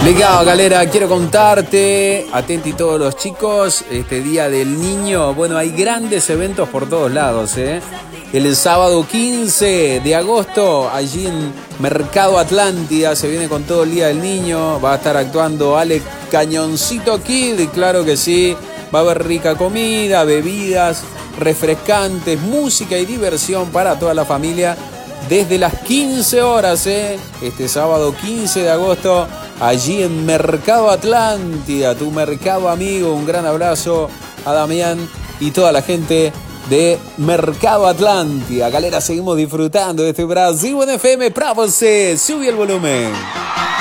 Legal, galera, quiero contarte, atenti todos los chicos, este Día del Niño, bueno, hay grandes eventos por todos lados, ¿eh? El sábado 15 de agosto, allí en Mercado Atlántida, se viene con todo el Día del Niño, va a estar actuando Ale Cañoncito Kid, claro que sí, va a haber rica comida, bebidas, refrescantes, música y diversión para toda la familia desde las 15 horas, este sábado 15 de agosto, allí en Mercado Atlántida, tu mercado amigo. Un gran abrazo a Damián y toda la gente de Mercado Atlántida. Galera, seguimos disfrutando de este Brasil en FM para você. Sube el volumen.